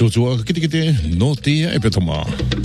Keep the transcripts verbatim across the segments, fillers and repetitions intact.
Tutua kiti kiti no tia e petoma.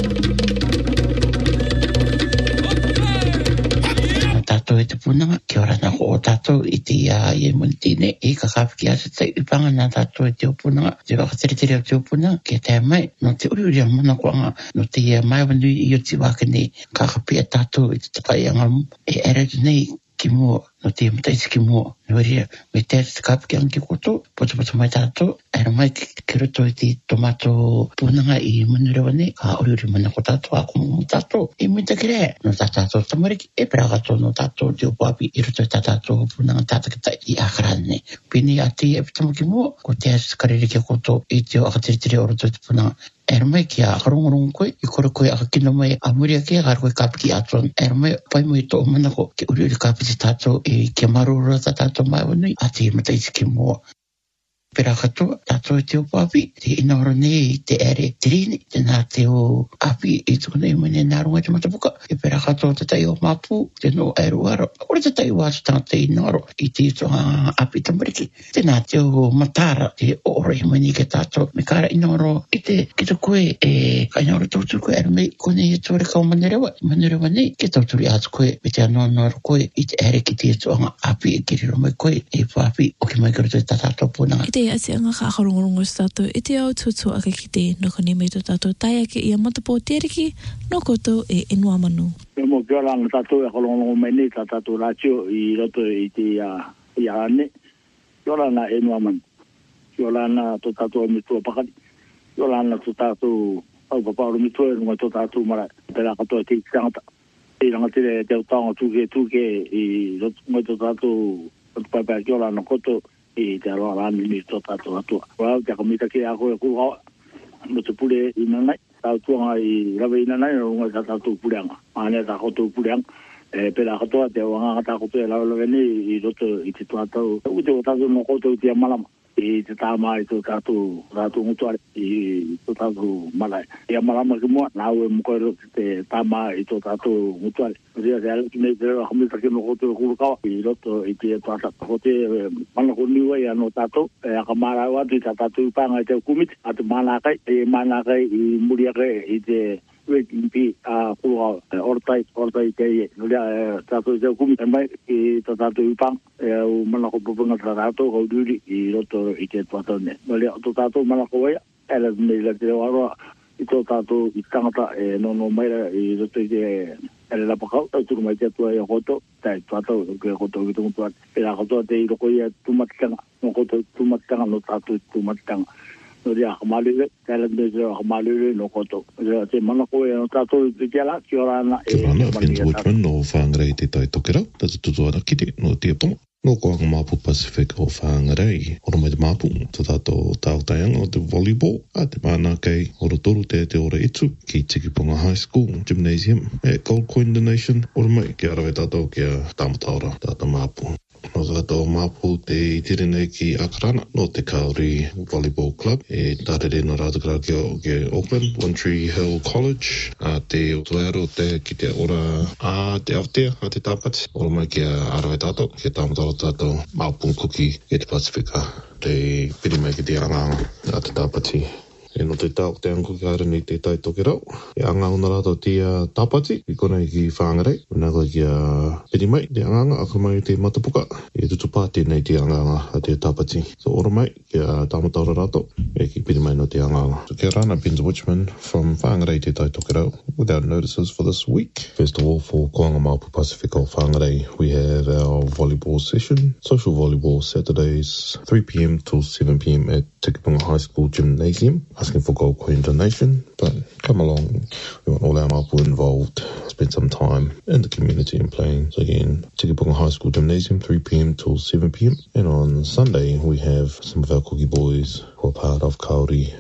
Tato e te punanga, kia ora na ko o tato i te ia i e montine i ka kawhiki asa te ipanga na tato e te opunanga, te wakateretere o te opunanga, kia te mai, no te uri uri a mana koanga, no te ia mai wanu i o te wakane, ka kapia tato i te takai angamu, e ere nei ki mua, no te mataisi ki mua, no ria, me te te kawhiki anki koto, poto poto mai tato, ere mai ki roto i te tomato punanga i manurewa ne, ka uri uri mana ko tato, a kumu tato, i muita kire, no ta tato tamariki, e pragato no tato te opapi, i roto i ta tato punanga tatakita i akarane. Pini a te e pitama ki mua, ko te asu karere ki koto, i te o akatiritiri o roto i te punanga, ere mai ki a karongorongo koe, i kore koe a kino mai a muria ki a kare koe kapiki atuan, ere mai pai mo i tō manako ki uri uri kapiti tato i kia marura ta tato mai wanui, a te mataisi ki mua. Pera katoa, tato e te opapi, te inaoro nei i te ere tirini, te nā te o api i tukuna i mene nā runga te matapuka, e pera katoa te tai o mapu, te no eru aro, ora te tai o asu tanga te inaoro i te itoa api tamariki, te nā te o matara, te oro i mene ke tato, me kara inaoro i te kita koe e ka inaoro tauturu koe ere mei, kone i tore kau manerewa, manerewa nei, ke tauturu atu koe, me te anoa noaro koe i te ere ki te itoa api e kiriro mai koe, e papi, o ki mai karo te tatato punanga. Te ati anga ka akarongorongo stato e te au tutu ake ki te no kone mei to tato tai ake i a matapo teriki no koto e enua manu. E mo kia ranga tato e akarongorongo mai nei ta tato rātio i roto i te i a ane. Kia ranga enua manu. Kia ranga to tato e mitua pakari. Kia ranga to tato au papauro mitua e runga to tato mara. Pera katoa te ikitangata. I ranga tere te utanga tuke tuke i roto ngai to tato paipai kia ranga koto i te aroa rāni ni tō tātou atua. Wau, te akamita ki a koe kuru hawa, no te pule i nanai, tau tuanga i rawe i nanai, no runga tā tātou puleanga. Māne tā kotou puleanga, e pera katoa te wanganga tā kotou e lawe lawe ni i roto i te tātou. U te o tātou no kotou tia malama, i te tāma i tō tātou, tātou ngutuare, i tō tātou malai. Ia malama ki mua, nā ue mkoero te tāma i tō tātou ngutuare. Ria te alaki nei te rewa hamita ki no kotou kuru kawa, i roto i te tātou. Ko te mana ko niwa i ano tātou, e aka mara watu i tā tātou i pānga i te kumiti, a te mānakai, e mānakai i muriake i te wekimpi a kuru kawa, ortai, ortai te ie. Ria tātou i te kumiti, e mai i tā tātou i pānga, e au mana ko pupunga tā tātou, kau duri i roto i te tātou ne. Ria tō tātou mana ko waia, e la nei la te aroa, i tō tātou i tangata e nono maira i roto i te ele la pakau, tau turu mai te atua i a koto, tai tātou, ke a koto i tungu tuat. E la koto te i roko i a tumatitanga, no koto tumatitanga, no tātou tumatitanga. No rea hamalire, tēla me te hamalire no koto. Rea te manako e no tātou i te ala, ki ora ana e... Te rana, Vince Woodman no whangarei te tai tokera, tata tutuara kite no te apoma. No koanga Mapu Pacific o whangarei, ora mai te Mapu, te tātou tāutaianga o te volleyball, a te mana kei ora toru te te ora itu, ki Tikipunga High School Gymnasium, e Gold Coin Donation, ora mai ki arawe tātou ki a Tamataora, tātou Mapu. No tātou Mapu te itirine ki Akarana, no te Kauri Volleyball Club, e tārere no rātukara ki, ki Auckland, One Tree Hill College, a te utuero te ki te ora a te Aotea, a te Tāpati, ora mai ki a arawe tātou, ki a Tamataora tātou Mapu Kuki e te Pasifika, te piri mai ki te anganga a te Tāpati. E no te tau te anko ki arani te tai toke rau. E anga una rato tia Tāpati, i kona i ki whangarei. Una koe ki a piri mai, te anganga, aka mai te matapuka. E tutu pāti nei te anganga a te Tāpati. So ora mai, ki a Tamataora rato, e ki piri mai no te anganga. So kia rana, Vince Woodman from whangarei te tai toke rau, without notices for this week. First of all, for Koanga Mapu Pacific o whangarei, we have our volleyball session, social volleyball Saturdays, three p.m. till seven p.m. at Tikipunga High School Gymnasium. Asking for Gold Coin donation, but come along. We want all our Mapu involved, spend some time in the community and playing. So again, Tikipunga High School Gymnasium, three p.m. till seven p.m. And on Sunday, we have some of our cookie boys who are part of Kauri